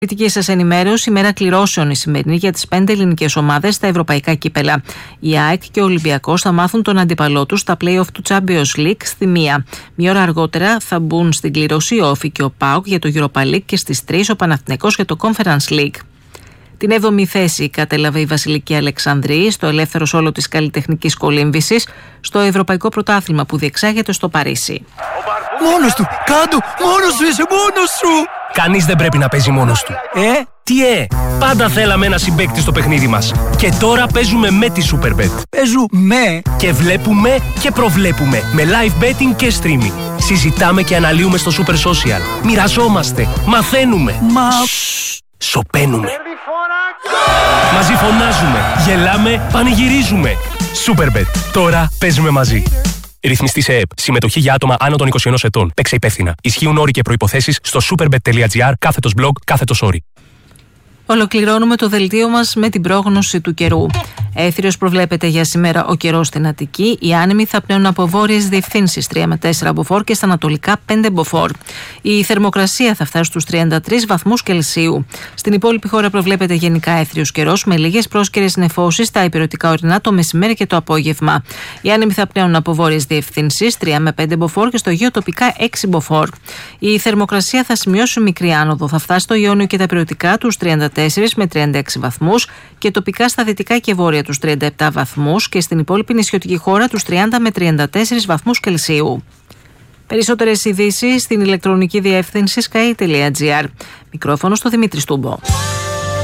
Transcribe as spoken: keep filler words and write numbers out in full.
Κριτική σας ενημέρωση, ημέρα κληρώσεων η σημερινή για τις πέντε ελληνικές ομάδες στα ευρωπαϊκά κύπελα. Η ΑΕΚ και ο Ολυμπιακός θα μάθουν τον αντίπαλό τους στα play-off του Champions League στη μία. Μία ώρα αργότερα θα μπουν στην κλήρωση ο Όφη και ο ΠΑΟΚ για το Europa League και στις τρεις ο Παναθηναϊκός για το Conference League. Την έβδομη θέση κατέλαβε η Βασιλική Αλεξανδρή στο ελεύθερο σόλο της καλλιτεχνικής κολύμβησης στο Ευρωπαϊκό Πρωτάθλημα που διεξάγεται στο Παρίσι. Μόνος του! Κάντο! Μόνος σου είσαι! Μόνος σου! Κανείς δεν πρέπει να παίζει μόνος του. Ε? Τι ε! Πάντα θέλαμε ένα συμπαίκτη στο παιχνίδι μας. Και τώρα παίζουμε με τη Superbet. Παίζουμε! Και βλέπουμε και προβλέπουμε με live betting και streaming. Συζητάμε και αναλύουμε στο Super Social. Μοιραζόμαστε. Μαθαίνουμε. Μα... Σωπαίνουμε. Μαζί φωνάζουμε. Γελάμε. Πανηγυρίζουμε. Superbet. Τώρα παίζουμε μαζί. Ρυθμιστή σε ΕΕΠ. Συμμετοχή για άτομα άνω των είκοσι ενός ετών. Παίξε υπεύθυνα. Ισχύουν όροι και προϋποθέσεις στο superbet.gr κάθετος blog κάθετος όροι. Ολοκληρώνουμε το δελτίο μας με την πρόγνωση του καιρού. Έθριος προβλέπεται για σήμερα ο καιρός στην Αττική. Οι άνεμοι θα πνέουν από βόρειες διευθύνσεις τρία με τέσσερα μποφόρ και στα ανατολικά πέντε μποφόρ. Η θερμοκρασία θα φτάσει στους τριάντα τρεις βαθμούς Κελσίου. Στην υπόλοιπη χώρα προβλέπεται γενικά έθριος καιρός με λίγες πρόσκαιρες νεφώσεις στα υπηρετικά ορεινά το μεσημέρι και το απόγευμα. Οι άνεμοι θα πνέουν από βόρειες διευθύνσεις τρία με πέντε μποφόρ και στο Αιγαίο τοπικά έξι μποφόρ. Η θερμοκρασία θα σημειώσει μικρή άνοδο. Θα φτάσει στο Ιόνιο και τα υπηρετικά τους τριάντα τέσσερα με τριάντα έξι βαθμούς και τοπικά στα δυτικά και βόρεια τους τριάντα επτά βαθμούς και στην υπόλοιπη νησιωτική χώρα τους τριάντα με τριάντα τέσσερα βαθμούς Κελσίου. Περισσότερες ειδήσεις στην ηλεκτρονική διεύθυνση sky τελεία gr. Μικρόφωνο στο Δημήτρη Στούμπο.